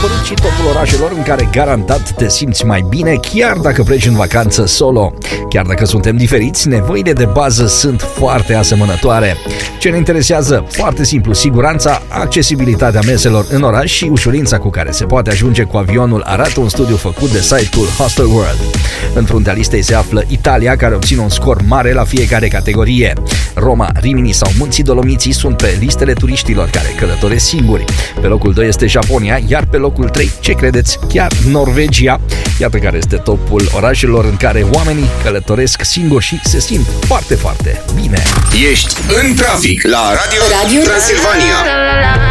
apărut și topul orașelor în care garantat te simți mai bine chiar dacă pleci în vacanță solo. Chiar dacă suntem diferiți, nevoile de bază sunt foarte asemănătoare. Ce ne interesează? Foarte simplu, siguranța, accesibilitatea meselor în oraș și ușurința cu care se poate ajunge cu avionul, arată un studiu făcut de site-ul Hostel World. În fruntea listei se află Italia, care obține un scor mare la fiecare categorie. Roma, Rimini sau Munții Dolomiții sunt pe listele turiștilor care călătoresc singuri. Pe locul 2 este Japonia, iar pe locul 3, ce credeți, chiar Norvegia. Iată care este topul orașelor în care oamenii călătoresc singuri și se simt foarte, foarte bine. Ești în trafic la Radio Transilvania.